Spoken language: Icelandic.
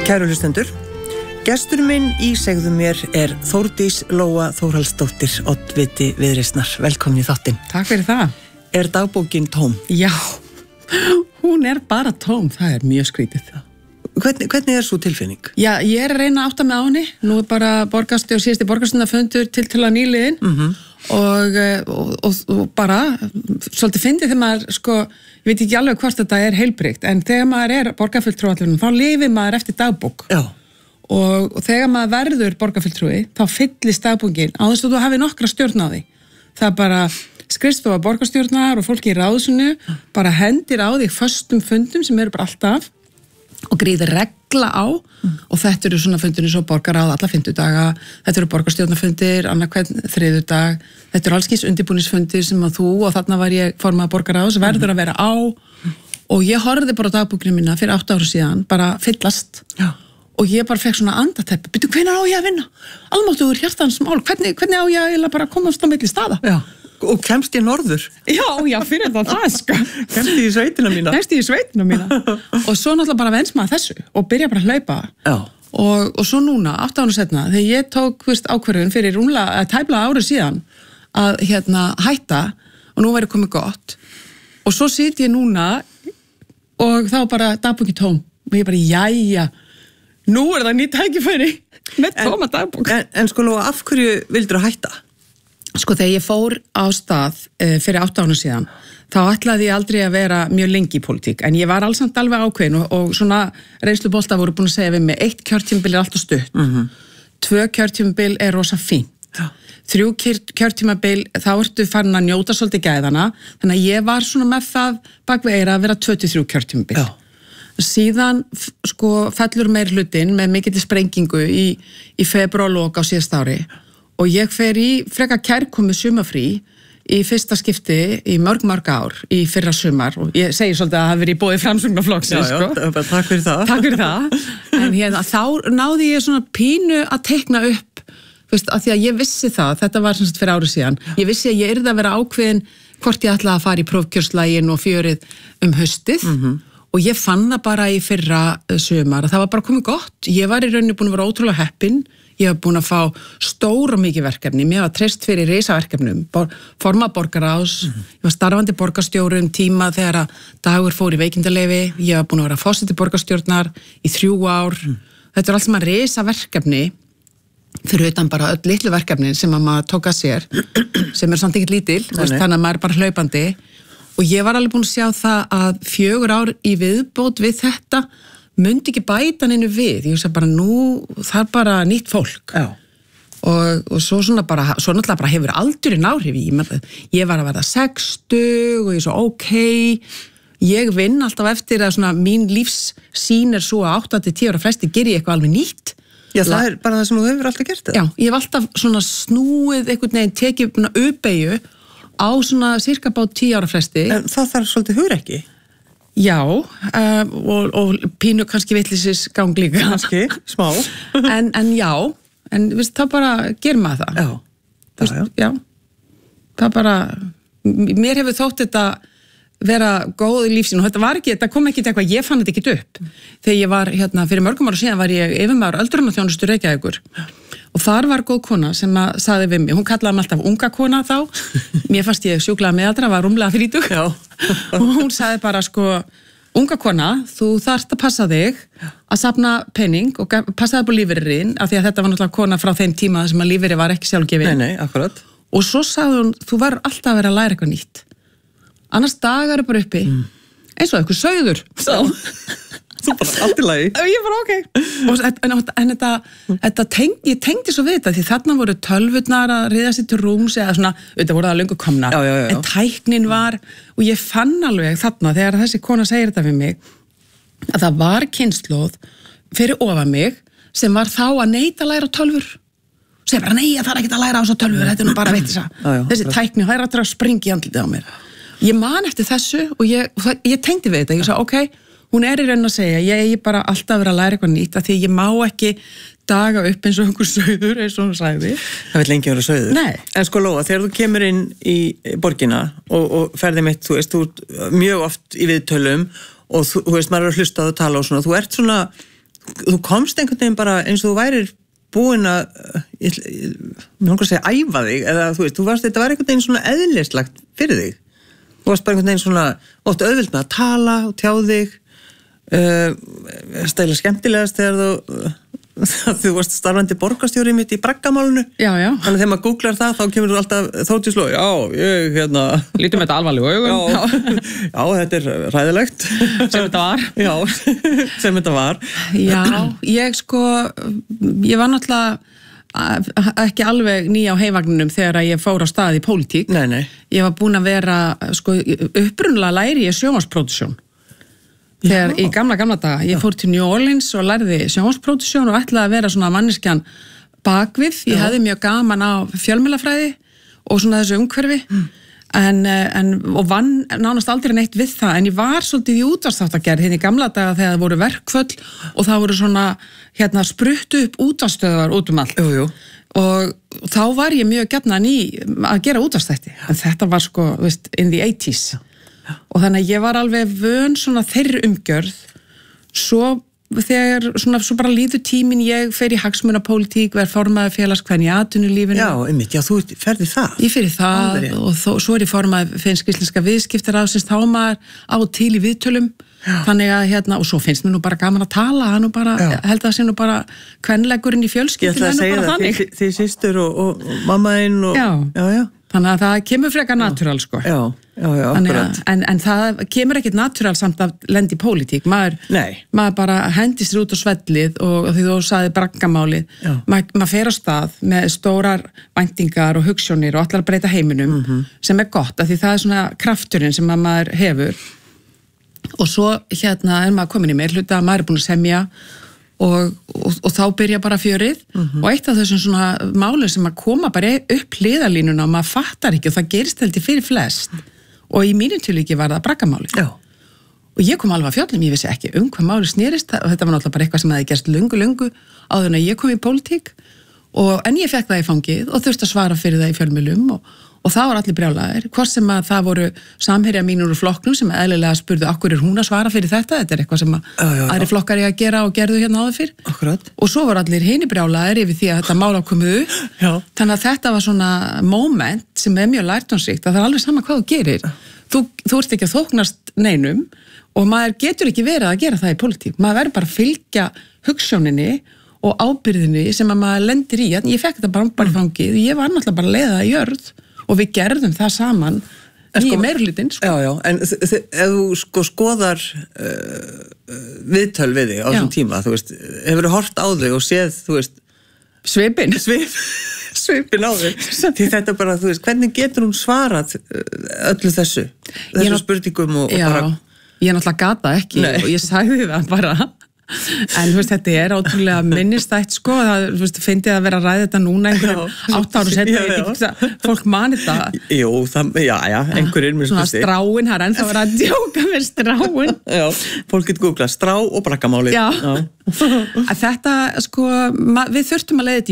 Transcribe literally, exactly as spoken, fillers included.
Kæru hlustendur, gestur minn í segðu mér er Þórdís Lóa Þórhallsdóttir, oddviti Viðreisnar. Velkomin í þáttinn. Takk fyrir það. Er dagbókin tóm? Já, hún er bara tóm, það er mjög skrítið. Hvernig, hvernig er svo tilfinning? Já, ég er að reyna að átta mig á henni. Nú er bara borgarstjóri, síðasti borgarstundafundur til til að nýliðin mm-hmm. og, og, og, og bara svolítið fyndið þegar maður, sko, ég veit ekki alveg hvort þetta er heilbrigt, en þegar maður er borgarfulltrúi, þá lifir maður eftir dagbók. Já. Og, og þegar maður verður borgarfulltrúi, þá fyllist dagbókin á þess að þú hafi nokkra stjórn á því. Það er bara skrifstofa borgarstjórnar og fólki í ráðsunu bara hendir á því föstum fundum sem eru bara alltaf og gríðir regla á mm. og þetta eru svona fundir eins og borgaráð alla fimmtudaga, þetta eru borgarstjórnarfundir annað hvern þriðjudag, þetta eru allskins undirbúningsfundir sem að þú og þarna var ég formað borgaráðs verður að vera á mm. og ég horfði bara á dagbókinu mína fyrir átta ára síðan, bara fyllast Já. Og ég bara fekk svona andateppi, byrju, hvenær á ég að vinna? Almáttugur hjartans mál, hvernig, hvernig á ég að bara komast á milli staða? Já. Og kemst ég norður? Já, já, fyrir það það, sko. Kemst ég í sveitina mína? Kemst ég í sveitina mína. Og svo náttúrulega bara venst maður þessu og byrja bara að hlaupa. Já. Og, og svo núna, átta ára setna, þegar ég tók veist, ákvörðun fyrir rúmlega, tæpla árið síðan að hérna, hætta og nú væri komið gott. Og svo sit ég núna og þá bara dagbóki tóm. Og ég bara, jæja, nú er það nýtt tækifæri með tóma dagbók. En, en sko, Lóa, af hverju vildur að hætta? Sko, þegar ég fór á stað e, fyrir átta ára síðan, þá ætlaði ég aldrei að vera mjög lengi í pólitík, en ég var alls samt alveg ákveðin og, og svona reynslubolta voru búin að segja við mig, eitt kjörtímabil er alltaf stutt, mm-hmm. tvö kjörtímabil er rosa fínt, ja. þrjú kjörtímabil, þá ertu farin að njóta svolítið gæðana, þannig að ég var svona með það bak við eira að vera tvö til þrjú kjörtímabil. Já. Síðan, sko, fellur meir hlutin með mikill sprengingu í, í febrúarlok á síðast ári, og ég fer í freka kærkomu sumafrí í fyrsta skipti í mörg mörg ár í fyrra sumar og ég segi svolítið að það hafi verið í boði Framsóknarflokksins, sko. Já, já, takk fyrir það. Takk fyrir það. En hérna, þá náði ég svona pínu að teikna upp, veist, að því að ég vissi það, þetta var svona fyrir árið síðan, ég vissi að ég yrði að vera ákveðin hvort ég ætlaði að fara í prófkjörslægin og fjörið um haustið mm-hmm. og ég fann það bara í fyrra sumar að það var bara komið gott. Ég var í rauninni búin að vera ótrúlega heppin. Ég hef búin að fá stór og mikið verkefni, mér var treyst fyrir risaverkefnum, forma borgaráðs, mm-hmm. ég var starfandi borgarstjóri um tíma þegar að Dagur fór í veikindaleyfi, ég hef búin að vera forseti borgarstjórnar í þrjú ár, mm. þetta er allt sem að risaverkefni, fyrir utan bara öll litlu verkefni sem að maður tók að sér, sem er samt ekkert lítil, veist, þannig að maður er bara hlaupandi og ég var alveg búin að sjá það að fjögur ár í viðbót við þetta, myndi ekki bæta neinu við, ég veist að bara nú, það er bara nýtt fólk Já. og, og svo svona bara, svo náttúrulega bara hefur aldurinn áhrif í, ég var að verða sextug og ég svo ok, ég vinn alltaf eftir að svona mín lífssýn er svo að átta til tíu ára fresti ger ég eitthvað alveg nýtt. Já, það er bara það sem þú hefur alltaf gert það. Já, ég hef alltaf svona snúið einhvern veginn, tekið uppeyju á svona cirka bát tíu ára fresti. En það þarf svolítið hugrekki. Já, um, og, og pínu kannski vitleysis gang líka. Kannski, smá. en, en já, en viðst, það bara ger maður það. Já, viðst, já, já. Það bara, mér hefur þótt þetta vera góð í lífsinn og þetta var ekki, þetta kom ekki til eitthvað, ég fann þetta ekki upp. Þegar ég var, hérna, fyrir mörgum ára síðan var ég yfirmaður öldrunarþjónustu Reykjavíkur og þar var góð kona sem að saði við mig, hún kallaði mig alltaf unga kona þá, mér fannst ég sjúklega meðaldra, var rúmlega þrítug og hún saði bara sko, unga kona, þú þarft að passa þig að safna penning og passaði upp á lífeyririnn, af því að þetta var náttúrulega kona frá þeim tíma sem að lífeyri var ekki sjálfgefin. Nei, nei, akkurat. Og svo sagði hún, þú verður alltaf að vera að læra eitthvað nýtt. Annars dagar er bara uppi, mm. eins og eitthvað sauður. Svo. Þú bara, allt í lagi. Ég bara, ok. Og, en, en þetta, þetta teng, ég tengdi svo við þetta, því þarna voru tölvurnar að riða sér til rúms, eða svona, þetta voru það löngu komna. Já, já, já. En tæknin var, og ég fann alveg þarna, þegar þessi kona segir þetta við mig, að það var kynslóð fyrir ofan mig, sem var þá að neita að læra tölvur. Segir bara, nei, það er ekkert að læra á svo tölvur, þetta er nú bara veit þess að. Þessi tækni, það er alltaf að springa í andlitið á mér. Ég man eftir þessu, og ég, ég tengdi við þetta, ég sagði, ok, hún er í raun að segja, ég er bara alltaf að vera að læra eitthvað nýtt, af því að ég má ekki daga upp eins og einhver sauður, eins og hún sagði. Það vil lengi vera sauður. Nei. En sko Lóa, þegar þú kemur inn í borgina og, og ferði mitt, þú veist, þú ert mjög oft í viðtölum og þú, þú veist, maður er að hlusta og tala og svona, þú ert svona, þú komst einhvern veginn bara eins og þú værir búin að, ég, ég, mér langar að segja æfa þig, eða þú veist, þú varst, þetta var einhvern veginn svona eðlislegt fyrir þig. Þú varst bara einhvern veginn svona, ótt auðvilt með að tala og tjá þig, uh, stæla skemmtilegast þegar þú, þú varst starfandi borgarstjóri mitt í braggamálinu. Já, já. Þannig að þegar maður googlar það, þá kemur þú alltaf Þórdís Lóa, já, ég, hérna... Lítum þetta alvarlegu augum. Já, já, þetta er hræðilegt. Sem þetta var. Já, sem þetta var. Já, ég sko, ég var náttúrulega ekki alveg ný á heivagninum þegar ég fór á stað í pólitík. Nei, nei. Ég var búin að vera, sko, upprunlega læri ég sjónvarspródusjón. Þegar í gamla, gamla daga, ég fór til New Orleans og lærði sjónvarspródusjón og ætlaði að vera svona manneskjan bakvið. Ég hefði mjög gaman á fjölmiðlafræði og svona þessu umhverfi mm. en, en, og vann nánast aldrei neitt við það, en ég var svolítið í útvarpsþáttagerð hérna í gamla daga þegar það voru verkföll og það voru svona hérna spruttu upp útvarpsstöðvar út um allt. Jú, jú. Og þá var ég mjög gjarnan í að gera útvarpsþætti, en þetta var sko, veist, in the eighties. Og þannig að ég var alveg vön svona þeirri umgjörð, svo þegar svona svo bara líður tíminn, ég fer í hagsmunapólitík, verð formaður félagskvenna í atvinnulífinu. Já, einmitt, já, þú ferði það. Ég fer í það Alveg. Og þó, svo er ég formaður finnsk íslenska viðskiptaráðsins, þá maður á og til í viðtölum. Já. Þannig að hérna, og svo finnst mér nú bara gaman að tala, hann nú bara, já. Held að það sé nú bara kvenleggurinn í fjölskyldinu. Ég ætla að segja það, þið, þið systur og, og, og mammaðinn og... Já. Já, já. Þannig að það kemur frekar natúral, sko. Já, já, já, akkurat. En, en það kemur ekkert natúral samt að lendi í pólitík. Maður, maður bara hendist sér út á svellið og því þú sagði braggamálið. Maður, maður fer á stað með stórar væntingar og hugsjónir og allar að breyta heiminum mm-hmm. sem er gott, af því það er svona krafturinn sem maður hefur. Og svo hérna er maður komin í meirhluta, maður er búin að semja Og, og, og þá byrja bara fjörið mm-hmm. og eitt af þessum svona málum sem að koma bara upp hliðarlínuna og maður fattar ekki og það gerist heldur fyrir flest og í mínum tilviki var það braggamáli og ég kom alveg að fjöllum, ég vissi ekki um hvað máli snerist og þetta var náttúrulega bara eitthvað sem hefði gerst lungu lungu áður en að ég kom í pólitík og en ég fekk það í fangið og þurfti að svara fyrir það í fjölmiðlum og Og það var allir brjálæðir, hvort sem að það voru samherja mínur úr flokknum sem eðlilega spurðu okkur er hún að svara fyrir þetta, þetta er eitthvað sem að já, já, já. Aðri flokkar ég að gera og gerðu hérna áður fyrr. Akkurat. Og svo voru allir hini brjálæðir yfir því að þetta mál ákomu upp, þannig að þetta var svona moment sem er mjög lærdómsríkt að það er alveg sama hvað þú gerir. Þú, þú ert ekki að þóknast neinum og maður getur ekki verið að gera það í pólitík, maður verður bara að fylgja hugsjóninni og ábyrðinni sem að maður lendir í, ég fekk þetta bara bara í fangið, ég var náttúrulega bara að leiða í jörð og við gerðum það saman í sko, meirhlutinn. Sko. Já, já, en ef þú sko skoðar uh, viðtöl við þig á þessum tíma, þú veist, hefur þú hort á þig og séð, þú veist... Svipin. Svip, svipin á þig. Því þetta bara, þú veist, hvernig getur hún svarað öllu þessu? Þessu ná... spurningum og, og já, bara... Já, ég náttúrulega gata ekki Nei. Og ég sagði það bara... En þú veist, þetta er ótrúlega minnistætt sko, það, þú veist, finnst ég að vera að ræða þetta núna einhverjum átt ára setna, ég veit ekki það, fólk mani það. Jú, það, já, já, einhverjir mér svona stráin, það er ennþá verið að djóka með stráin. Já, fólk getur googlað strá og braggamálið. Já, já. Að þetta, sko, við þurftum að leiða þetta